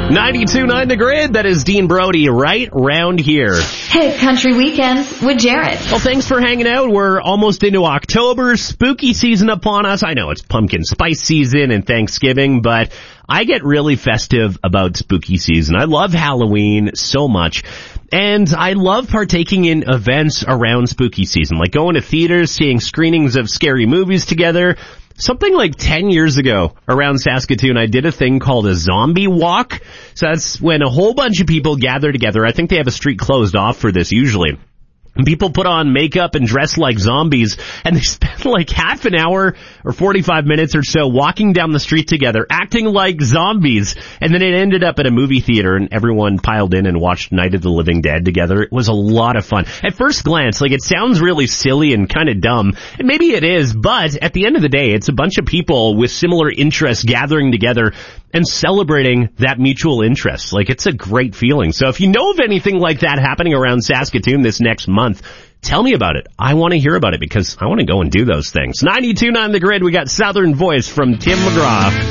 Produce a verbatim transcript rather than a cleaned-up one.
ninety-two point nine The Grid, that is Dean Brody right round here. Hit Country Weekends with Jared. Well, thanks for hanging out. We're almost into October, spooky season upon us. I know it's pumpkin spice season and Thanksgiving, but I get really festive about spooky season. I love Halloween so much. And I love partaking in events around spooky season, like going to theaters, seeing screenings of scary movies together. Something like ten years ago around Saskatoon, I did a thing called a zombie walk. So that's when a whole bunch of people gather together. I think they have a street closed off for this usually. And people put on makeup and dress like zombies, and they spend like half an hour or forty-five minutes or so walking down the street together, acting like zombies. And then it ended up at a movie theater, and everyone piled in and watched Night of the Living Dead together. It was a lot of fun. At first glance, like, it sounds really silly and kind of dumb, and maybe it is, but at the end of the day, it's a bunch of people with similar interests gathering together and celebrating that mutual interest. Like, it's a great feeling. So if you know of anything like that happening around Saskatoon this next month, tell me about it. I want to hear about it because I want to go and do those things. ninety-two point nine The Grid, we got Southern Voice from Tim McGraw.